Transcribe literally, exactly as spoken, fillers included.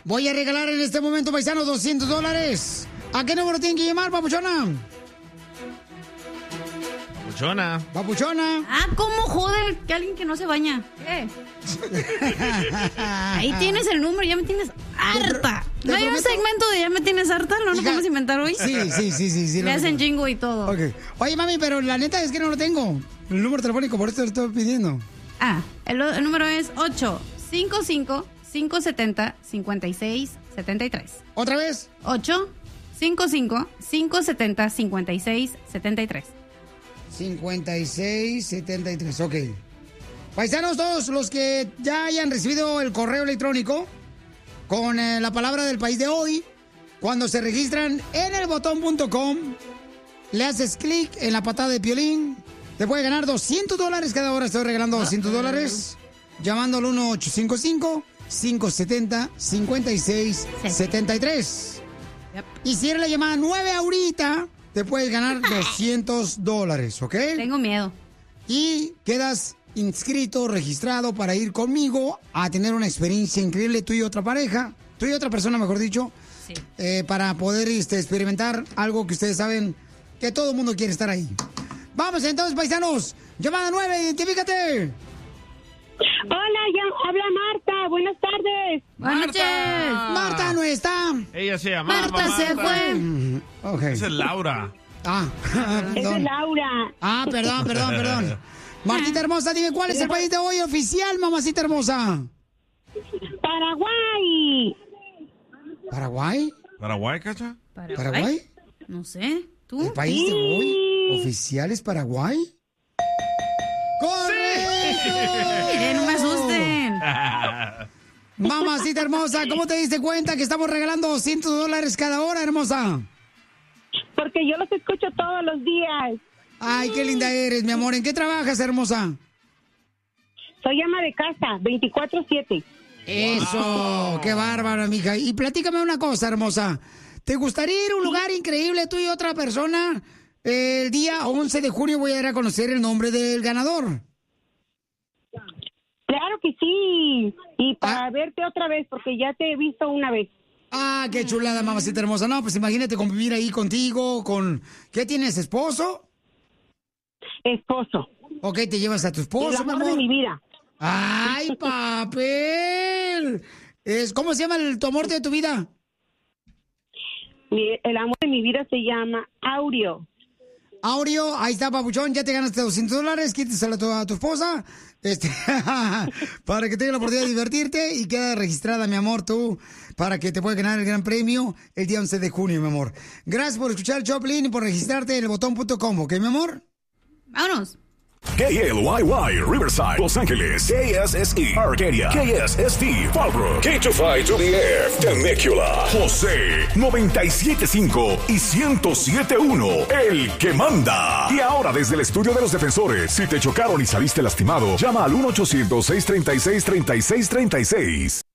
Voy a regalar en este momento, paisanos, doscientos dólares. ¿A qué número tienen que llamar, papuchona? Papuchona. Papuchona. Ah, ¿cómo joder? Que alguien que no se baña. ¿Qué? Ahí tienes el número, ya me tienes harta. ¿No hay un segmento de ya me tienes harta? ¿No lo podemos inventar hoy? Sí, sí, sí, sí. sí Le hacen jingo y todo. Okay. Oye, mami, pero la neta es que no lo tengo. El número telefónico, por eso lo estoy pidiendo. Ah, el, el número es ocho cinco cinco, cinco siete cero, cinco seis siete tres. ¿Otra vez? ocho cinco cinco, cinco siete cero, cinco seis siete tres. cincuenta y seis setenta y tres, ok. Paisanos, todos los que ya hayan recibido el correo electrónico con eh, la palabra del país de hoy, cuando se registran en el botón punto com, le haces clic en la patada de Piolín, te puede ganar doscientos dólares. Cada hora estoy regalando doscientos dólares. Llamando al uno ocho cinco cinco, cinco siete cero, cinco seis siete tres. Yep. Y si eres la llamada nueve ahorita, te puedes ganar doscientos dólares, ¿ok? Tengo miedo. Y quedas inscrito, registrado para ir conmigo a tener una experiencia increíble, tú y otra pareja, tú y otra persona, mejor dicho, sí. eh, para poder este, experimentar algo que ustedes saben que todo el mundo quiere estar ahí. Vamos entonces, paisanos. Llamada nueve, identifícate. Hola, ya habla Marta. Buenas tardes. Buenas noches. Marta no está. Ella se llama Marta, Marta se fue. Okay. Esa es Laura. Ah, esa es Laura. Ah, perdón, perdón, perdón. Martita hermosa, dime, ¿cuál es el país de hoy oficial, mamacita hermosa? Paraguay. ¿Paraguay? ¿Paraguay, Cacha? ¿Paraguay? ¿Paraguay? No sé. ¿Tú? ¿El país de hoy oficial es Paraguay? ¡Correcto! Eh, no me asusten. Mamacita hermosa, ¿cómo te diste cuenta que estamos regalando doscientos dólares cada hora, hermosa? Porque yo los escucho todos los días. Ay, qué linda eres, mi amor. ¿En qué trabajas, hermosa? Soy ama de casa, veinticuatro siete. Eso, wow. Qué bárbara, mija. Y platícame una cosa, hermosa. ¿Te gustaría ir a un lugar increíble, tú y otra persona? El día once de junio voy a ir a conocer el nombre del ganador. Claro que sí. Y para ah. verte otra vez, porque ya te he visto una vez. Ah, qué chulada, mamacita hermosa. No, pues imagínate convivir ahí contigo, con... ¿Qué tienes, esposo? Esposo. Ok, te llevas a tu esposo, el amor, mi amor. de mi vida. ¡Ay, papel! Es, ¿Cómo se llama el tu amor de tu vida? Mi, el amor de mi vida se llama Aureo. Aureo, ahí está, papuchón, ya te ganaste doscientos dólares, quíteselo a tu, a tu esposa, este, para que tenga la oportunidad de divertirte y queda registrada, mi amor, tú, para que te pueda ganar el gran premio el día once de junio, mi amor. Gracias por escuchar Choplin y por registrarte en el botón punto com, ¿ok, mi amor? Vámonos. K L Y Y, Riverside, Los Ángeles, K S S E, Arcadia, K S S T, Fallbrook, K two five to the F, Temecula, José, noventa y siete punto cinco y ciento siete punto uno, el que manda. Y ahora desde el estudio de los defensores, si te chocaron y saliste lastimado, llama al uno ochocientos, seiscientos treinta y seis, treinta y seis treinta y seis.